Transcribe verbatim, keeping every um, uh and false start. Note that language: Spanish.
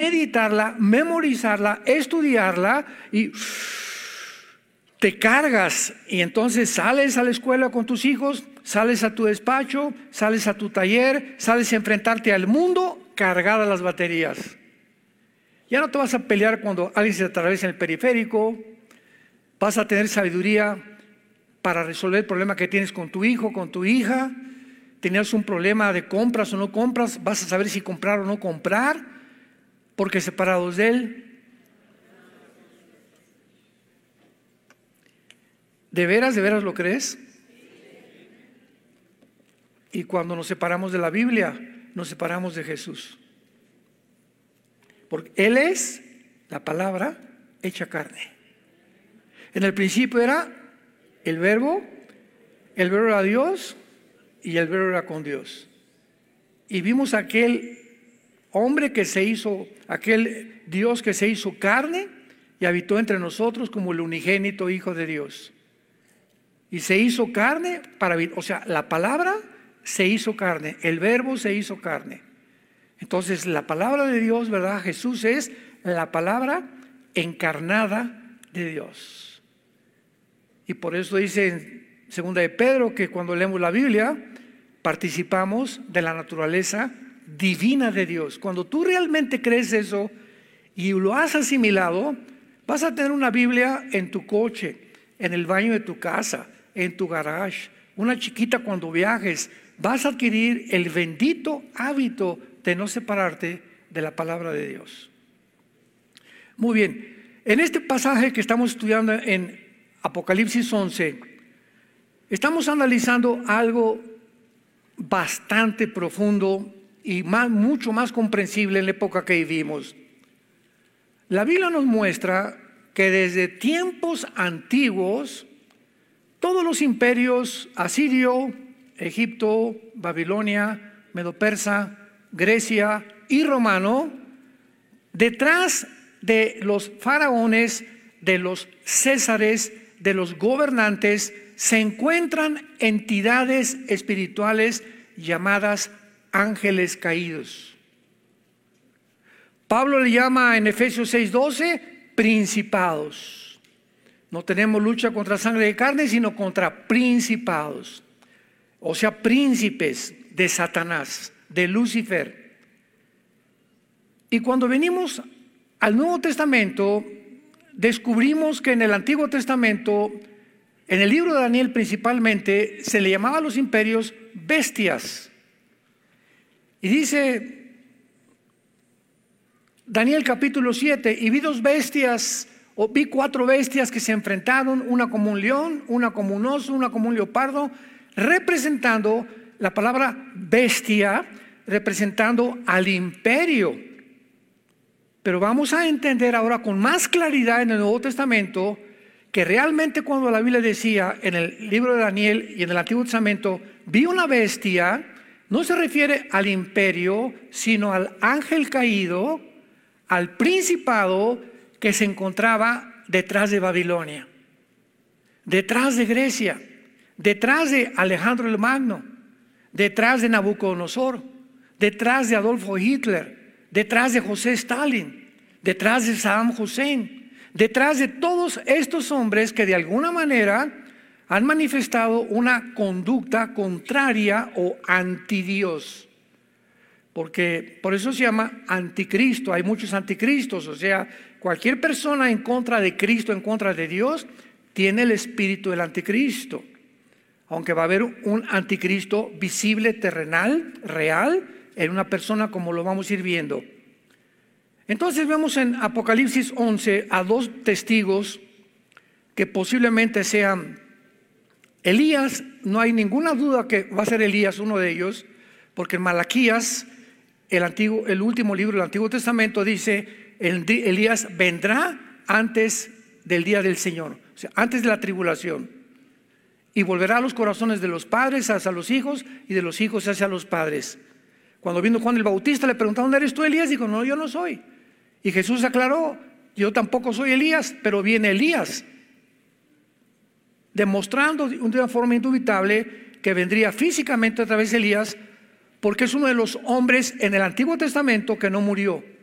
meditarla, memorizarla, estudiarla y te cargas. Y entonces sales a la escuela con tus hijos, sales a tu despacho, sales a tu taller, sales a enfrentarte al mundo cargadas las baterías. Ya no te vas a pelear cuando alguien se atraviesa en el periférico. Vas a tener sabiduría para resolver el problema que tienes con tu hijo, con tu hija. Tenías un problema de compras o no compras, vas a saber si comprar o no comprar, porque separados de Él. ¿De veras, de veras lo crees? Y cuando nos separamos de la Biblia, nos separamos de Jesús. Porque Él es la palabra hecha carne. En el principio era el verbo, el verbo era Dios y el verbo era con Dios. Y vimos aquel hombre que se hizo, aquel Dios que se hizo carne y habitó entre nosotros como el unigénito Hijo de Dios. Y se hizo carne para, o sea, la palabra se hizo carne, el verbo se hizo carne. Entonces la palabra de Dios, ¿verdad? Jesús es la palabra encarnada de Dios. Y por eso dice en segunda de Pedro que cuando leemos la Biblia participamos de la naturaleza divina de Dios. Cuando tú realmente crees eso y lo has asimilado, vas a tener una Biblia en tu coche, en el baño de tu casa, en tu garage, una chiquita cuando viajes. Vas a adquirir el bendito hábito de no separarte de la palabra de Dios. Muy bien, en este pasaje que estamos estudiando en Apocalipsis once, estamos analizando algo bastante profundo y más, mucho más comprensible en la época que vivimos. La Biblia nos muestra que desde tiempos antiguos, todos los imperios asirio, Egipto, Babilonia, Medo-Persa, Grecia y romano, detrás de los faraones, de los césares, de los gobernantes, se encuentran entidades espirituales llamadas ángeles caídos. Pablo le llama en Efesios seis doce principados. No tenemos lucha contra sangre de carne, sino contra principados, o sea, príncipes de Satanás, de Lucifer. Y cuando venimos al Nuevo Testamento, descubrimos que en el Antiguo Testamento, en el libro de Daniel principalmente, se le llamaba a los imperios bestias. Y dice Daniel capítulo siete, y vi dos bestias, o vi cuatro bestias que se enfrentaron, una como un león, una como un oso, una como un leopardo, representando la palabra bestia, representando al imperio. Pero vamos a entender ahora con más claridad en el Nuevo Testamento que realmente cuando la Biblia decía en el libro de Daniel y en el Antiguo Testamento, vi una bestia, no se refiere al imperio, sino al ángel caído, al principado que se encontraba detrás de Babilonia, detrás de Grecia, detrás de Alejandro el Magno, detrás de Nabucodonosor, detrás de Adolfo Hitler, detrás de José Stalin, detrás de Saddam Hussein, detrás de todos estos hombres que de alguna manera han manifestado una conducta contraria o antidios. Porque por eso se llama anticristo. Hay muchos anticristos, o sea, cualquier persona en contra de Cristo, en contra de Dios, tiene el espíritu del anticristo. Aunque va a haber un anticristo visible, terrenal, real, en una persona, como lo vamos a ir viendo. Entonces vemos en Apocalipsis once a dos testigos que posiblemente sean Elías. No hay ninguna duda que va a ser Elías uno de ellos, porque en Malaquías, el, antiguo, el último libro del Antiguo Testamento, dice Elías vendrá antes del día del Señor, o sea, antes de la tribulación, y volverá a los corazones de los padres hacia los hijos y de los hijos hacia los padres. Cuando vino Juan el Bautista le preguntaron, ¿eres tú Elías? Dijo, no, yo no soy. Y Jesús aclaró, yo tampoco soy Elías, pero viene Elías, demostrando de una forma indubitable que vendría físicamente a través de Elías, porque es uno de los hombres en el Antiguo Testamento que no murió.